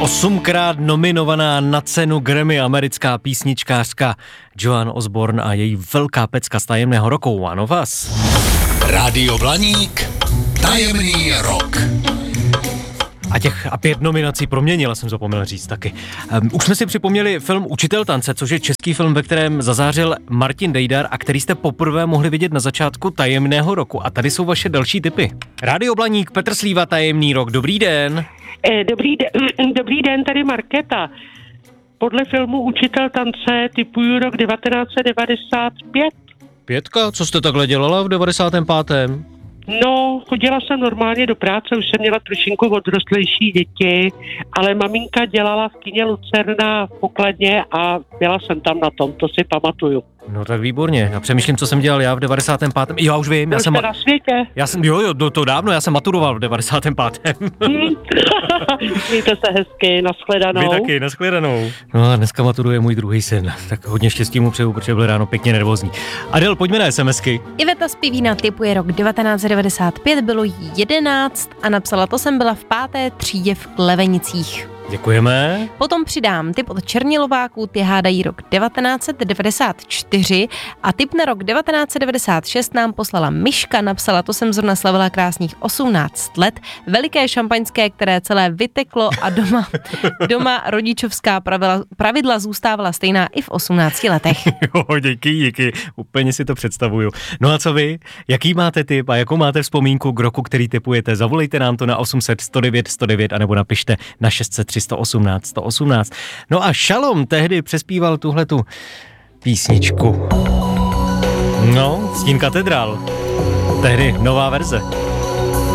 8krát nominovaná na cenu Grammy americká písničkářka Joan Osborne a její velká pecka z Tajemného roku. Ano vás. Rádio Blaník, Tajemný rok. A 5 nominací proměnila, jsem zapomněl říct taky. Už jsme si připomněli film Učitel tance, což je český film, ve kterém zazářil Martin Dejdar a který jste poprvé mohli vidět na začátku Tajemného roku. A tady jsou vaše další tipy. Rádio Blaník, Petr Slíva, Tajemný rok. Dobrý den. Dobrý den, tady Markéta. Podle filmu Učitel tance tipuju rok 1995. Pětka, co jste takhle dělala v 95. No, chodila jsem normálně do práce, už jsem měla trošinku odrostlejší děti, ale maminka dělala v kině Lucerna v pokladně a byla jsem tam na tom, to si pamatuju. No tak výborně, já přemýšlím, co jsem dělal já v 95. Jo, už vím, já jsem na světě. To dávno, já jsem maturoval v 95. Mějte se hezky, nashledanou. Vy taky, nashledanou. No a dneska maturuje můj druhý syn, tak hodně štěstí mu přeju, protože byl ráno pěkně nervózní. Adel, pojďme na SMSky. Iveta z Pivína tipuje rok 1995, bylo jí 11 a napsala, to jsem byla v 5. třídě v Klevenicích. Děkujeme. Potom přidám tip od Černilováků, ty hádají rok 1994 a tip na rok 1996 nám poslala Myška, napsala, to jsem zrovna slavila krásných 18 let, veliké šampaňské, které celé vyteklo a doma rodičovská pravidla zůstávala stejná i v 18 letech. Jo, díky, úplně si to představuju. No a co vy? Jaký máte tip a jakou máte vzpomínku k roku, který tipujete? Zavolejte nám to na 800 109 109 anebo napište na 603 118 118. No a Šalom tehdy přespíval tuhletu písničku. No, Stín katedrál. Tehdy nová verze.